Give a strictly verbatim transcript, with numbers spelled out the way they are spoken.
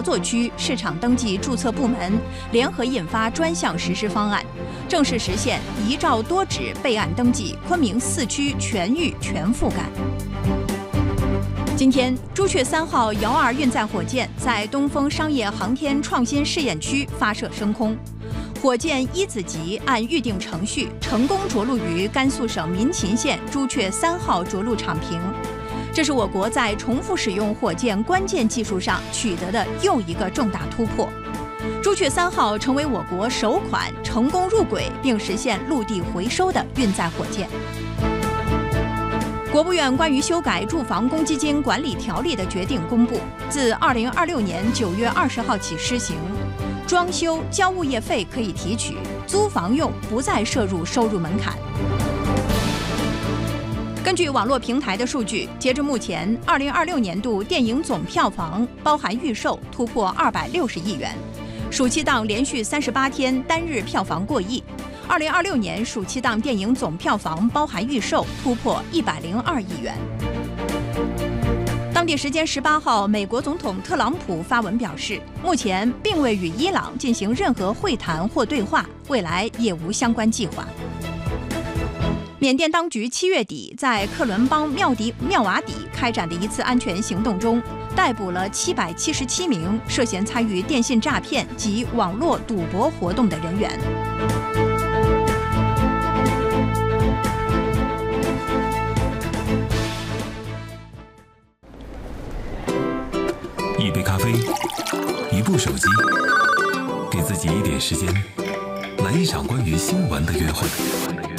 合作区市场登记注册部门联合印发专项实施方案，正式实现一照多指备案登记，昆明四区全域全覆盖。今天，朱雀三号遥二运载火箭在东风商业航天创新试验区发射升空。火箭一子级按预定程序成功着陆于甘肃省民勤县朱雀三号着陆场坪，这是我国在重复使用火箭关键技术上取得的又一个重大突破。朱雀三号成为我国首款成功入轨并实现陆地回收的运载火箭。国务院关于修改住房公积金管理条例的决定公布，自二零二六年九月二十号起施行。装修交物业费可以提取，租房用不再设入收入门槛。根据网络平台的数据，截至目前，二零二六年度电影总票房包含预售突破二百六十亿元，暑期档连续三十八天单日票房过亿。二零二六年暑期档电影总票房包含预售突破一百零二亿元。当地时间十八号，美国总统特朗普发文表示，目前并未与伊朗进行任何会谈或对话，未来也无相关计划。缅甸当局七月底在克伦邦妙迪妙瓦底开展的一次安全行动中，逮捕了七百七十七名涉嫌参与电信诈骗及网络赌博活动的人员。 一杯咖啡，一部手机，给自己一点时间，来一场关于新闻的约会。